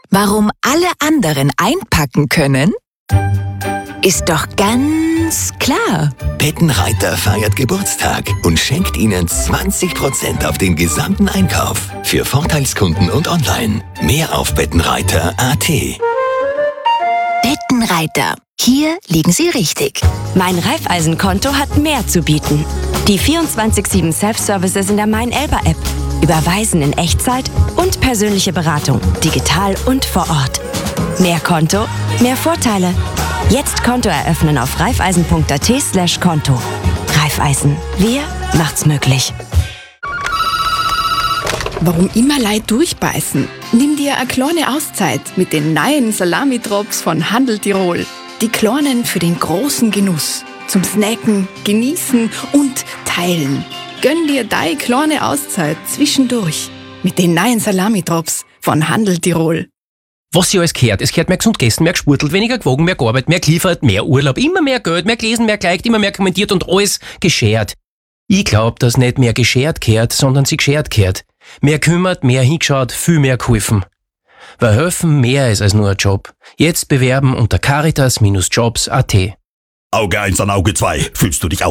Warum alle anderen einpacken können? Ist doch ganz klar. Bettenreiter feiert Geburtstag und schenkt Ihnen 20% auf den gesamten Einkauf. Für Vorteilskunden und online. Mehr auf bettenreiter.at. Bettenreiter. Hier liegen Sie richtig. Mein Raiffeisen-Konto hat mehr zu bieten. Die 24/7 Self-Services in der Mein-Elba-App. Überweisen in Echtzeit und persönliche Beratung, digital und vor Ort. Mehr Konto, mehr Vorteile. Jetzt Konto eröffnen auf raiffeisen.at/Konto. Raiffeisen. Wir macht's möglich. Warum immer Leute durchbeißen? Nimm dir eine kleine Auszeit mit den neuen Salami-Drops von Handel Tirol. Die kleinen für den großen Genuss. Zum Snacken, Genießen und Teilen. Gönn dir deine kleine Auszeit zwischendurch mit den neuen Salami-Drops von Handel Tirol. Was sie alles gehört. Es gehört mehr gesund gegessen, mehr gesportelt, weniger gewogen, mehr gearbeitet, mehr geliefert, mehr Urlaub, immer mehr Geld, mehr gelesen, mehr geliked, immer mehr kommentiert und alles geschert. Ich glaub, dass nicht mehr geschert gehört, sondern sie geschert gehört. Mehr kümmert, mehr hingeschaut, viel mehr geholfen. Weil helfen mehr ist als nur ein Job. Jetzt bewerben unter caritas-jobs.at. Auge 1 an Auge 2. Fühlst du dich auch